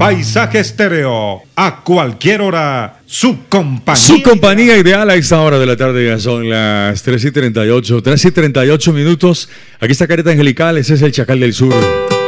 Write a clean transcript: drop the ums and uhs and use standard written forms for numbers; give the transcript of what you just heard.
Paisaje Estéreo, a cualquier hora, su compañía. Su compañía ideal a esta hora de la tarde, ya son las 3:38 minutos. Aquí está Careta Angelical, ese es el Chacal del Sur.